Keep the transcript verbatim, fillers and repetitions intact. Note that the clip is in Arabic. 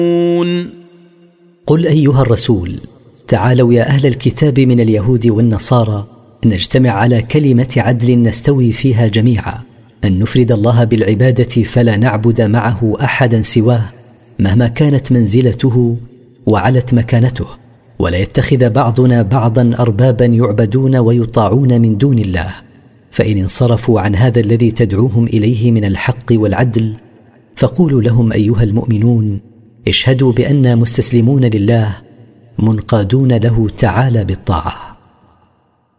قل أيها الرسول: تعالوا يا أهل الكتاب من اليهود والنصارى نجتمع على كلمة عدل نستوي فيها جميعا، أن نفرد الله بالعبادة فلا نعبد معه أحدا سواه مهما كانت منزلته وعلت مكانته، ولا يتخذ بعضنا بعضا أربابا يعبدون ويطاعون من دون الله. فإن انصرفوا عن هذا الذي تدعوهم إليه من الحق والعدل فقولوا لهم أيها المؤمنون: اشهدوا بأننا مستسلمون لله منقادون له تعالى بالطاعة.